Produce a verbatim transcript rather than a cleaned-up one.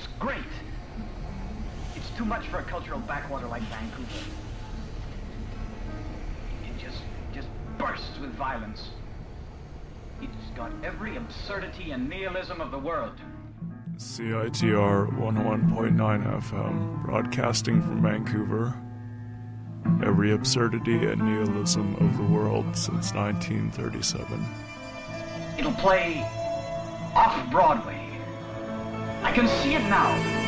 It's great. It's too much for a cultural backwater like Vancouver. It just, just bursts with violence. It's got every absurdity and nihilism of the world. C I T R one oh one point nine F M, broadcasting from Vancouver. Every absurdity and nihilism of the world since nineteen thirty-seven. It'll play off-Broadway. I can see it now.